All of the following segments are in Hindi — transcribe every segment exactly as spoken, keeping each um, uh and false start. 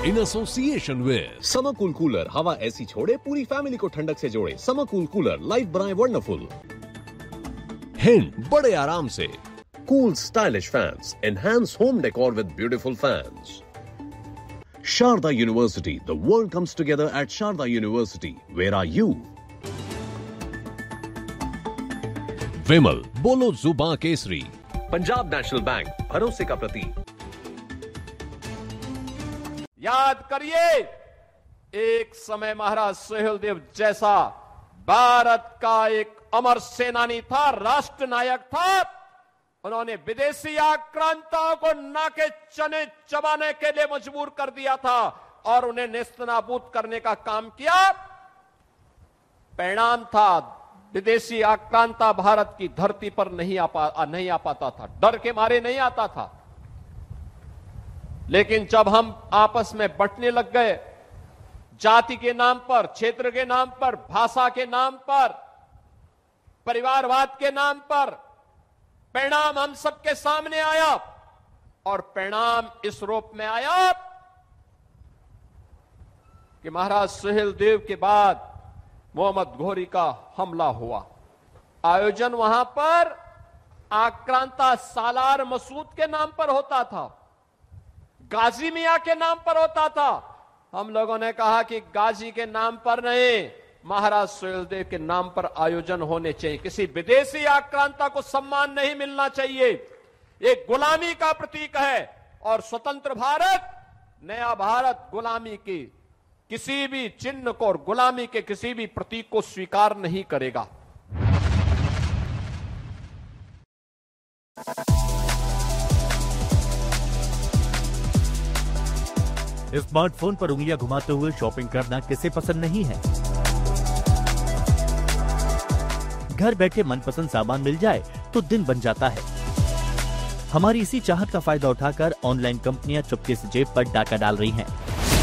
In association with summer cool cooler, हवा ऐसी छोड़े पूरी फैमिली को ठंडक से जोड़े। समर कूल कूलर, लाइफ बनाए वंडरफुल। हिंड, बड़े आराम से। Cool stylish fans, enhance home decor with beautiful fans. Sharda University, the world comes together at Sharda University. Where are you? विमल, बोलो जुबां केसरी। पंजाब नेशनल बैंक, भरोसे का प्रतीक। याद करिए, एक समय महाराज सुहेलदेव जैसा भारत का एक अमर सेनानी था, राष्ट्र नायक था। उन्होंने विदेशी आक्रांताओं को नाके चने चबाने के लिए मजबूर कर दिया था और उन्हें नेस्तनाबूद करने का काम किया। परिणाम था, विदेशी आक्रांता भारत की धरती पर नहीं आ पा नहीं आ पाता था, डर के मारे नहीं आता था। लेकिन जब हम आपस में बंटने लग गए, जाति के नाम पर, क्षेत्र के नाम पर, भाषा के नाम पर, परिवारवाद के नाम पर, परिणाम हम सबके सामने आया और परिणाम इस रूप में आया कि महाराज सुहेलदेव के बाद मोहम्मद घोरी का हमला हुआ। आयोजन वहां पर आक्रांता सालार मसूद के नाम पर होता था, गाजी मियां के नाम पर होता था। हम लोगों ने कहा कि गाजी के नाम पर नहीं, महाराज सुहेलदेव के नाम पर आयोजन होने चाहिए। किसी विदेशी आक्रांता को सम्मान नहीं मिलना चाहिए। एक गुलामी का प्रतीक है और स्वतंत्र भारत, नया भारत गुलामी की किसी भी चिन्ह को और गुलामी के किसी भी प्रतीक को स्वीकार नहीं करेगा। स्मार्टफोन पर उंगलियां घुमाते हुए शॉपिंग करना किसे पसंद नहीं है। घर बैठे मनपसंद सामान मिल जाए तो दिन बन जाता है। हमारी इसी चाहत का फायदा उठाकर ऑनलाइन कंपनियां चुपके से जेब पर डाका डाल रही हैं।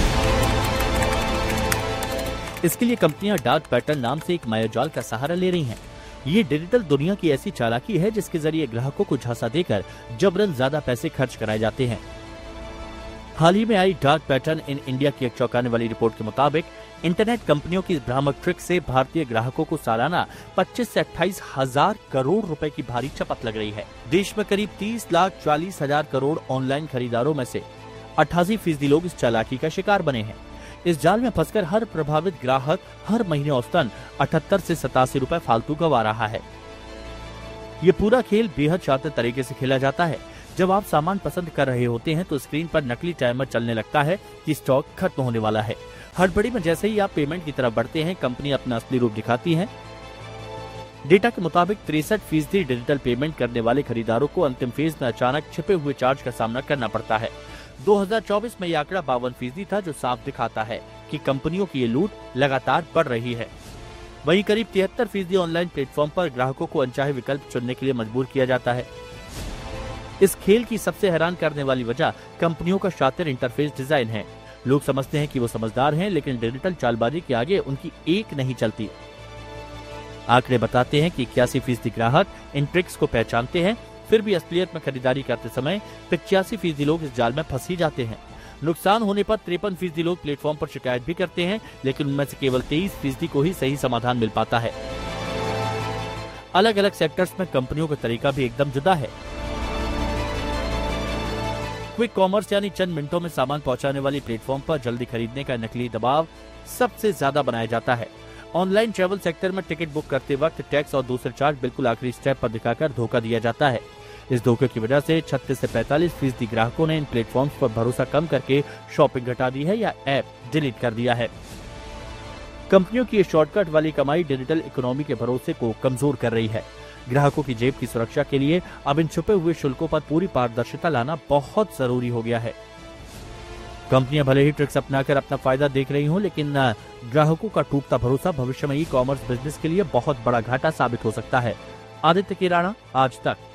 इसके लिए कंपनियां डार्क पैटर्न नाम से एक मायाजाल का सहारा ले रही हैं। ये डिजिटल दुनिया की ऐसी चालाकी है जिसके जरिए ग्राहकों को झांसा देकर जबरन ज्यादा पैसे खर्च कराए जाते हैं। हाल ही में eye dark pattern in India की एक चौंकाने वाली रिपोर्ट के मुताबिक इंटरनेट कंपनियों की भ्रामक ट्रिक से भारतीय ग्राहकों को सालाना पच्चीस से अट्ठाईस हजार करोड़ रुपए की भारी चपत लग रही है। देश में करीब तीस लाख चालीस हजार करोड़ ऑनलाइन खरीदारों में से अट्ठासी फीसदी लोग इस चालाकी का शिकार बने हैं। इस जाल में फंसकर हर प्रभावित ग्राहक हर महीने औसतन अठहत्तर से सतासी रुपए फालतू गंवा रहा है। ये पूरा खेल बेहद शातिर तरीके से खेला जाता है। जब आप सामान पसंद कर रहे होते हैं तो स्क्रीन पर नकली टाइमर चलने लगता है कि स्टॉक खत्म होने वाला है। हड़बड़ी में जैसे ही आप पेमेंट की तरफ बढ़ते हैं, कंपनी अपना असली रूप दिखाती है। डेटा के मुताबिक तिरसठ फीसदी डिजिटल पेमेंट करने वाले खरीदारों को अंतिम फेज में अचानक छिपे हुए चार्ज का सामना करना पड़ता है। दो हज़ार चौबीस में यह आंकड़ा बावन फीसदी था, जो साफ दिखाता है कि कंपनियों की ये लूट लगातार बढ़ रही है। वहीं करीब तिहत्तर फीसदी ऑनलाइन प्लेटफॉर्म पर ग्राहकों को अनचाहे विकल्प चुनने के लिए मजबूर किया जाता है। इस खेल की सबसे हैरान करने वाली वजह कंपनियों का शातिर इंटरफेस डिजाइन है। लोग समझते हैं कि वो समझदार हैं, लेकिन डिजिटल चालबाजी के आगे उनकी एक नहीं चलती। आंकड़े बताते हैं कि इक्यासी फीसदी ग्राहक इन ट्रिक्स को पहचानते हैं, फिर भी असलियत में खरीदारी करते समय पचासी फीसदी लोग इस जाल में फंस ही जाते हैं। नुकसान होने पर तिरपन फीसदी लोग प्लेटफॉर्म पर शिकायत भी करते हैं, लेकिन उनमें से केवल तेईस फीसदी को ही सही समाधान मिल पाता है। अलग अलग सेक्टर्स में कंपनियों का तरीका भी एकदम जुदा है। क्विक कॉमर्स यानी चंद मिनटों में सामान पहुंचाने वाली प्लेटफॉर्म पर जल्दी खरीदने का नकली दबाव सबसे ज्यादा बनाया जाता है। ऑनलाइन ट्रैवल सेक्टर में टिकट बुक करते वक्त टैक्स और दूसरे चार्ज बिल्कुल आखिरी स्टेप पर दिखाकर धोखा दिया जाता है। इस धोखे की वजह से छत्तीस से पैंतालीस फीसदी ग्राहकों ने इन प्लेटफॉर्म्स पर भरोसा कम करके शॉपिंग घटा दी है या ऐप डिलीट कर दिया है। कंपनियों की ये शॉर्टकट वाली कमाई डिजिटल इकोनॉमी के भरोसे को कमजोर कर रही है। ग्राहकों की जेब की सुरक्षा के लिए अब इन छुपे हुए शुल्कों पर पूरी पारदर्शिता लाना बहुत जरूरी हो गया है। कंपनियां भले ही ट्रिक्स अपनाकर अपना फायदा देख रही हों, लेकिन ग्राहकों का टूटता भरोसा भविष्य में ई कॉमर्स बिजनेस के लिए बहुत बड़ा घाटा साबित हो सकता है। आदित्य किराना, आज तक।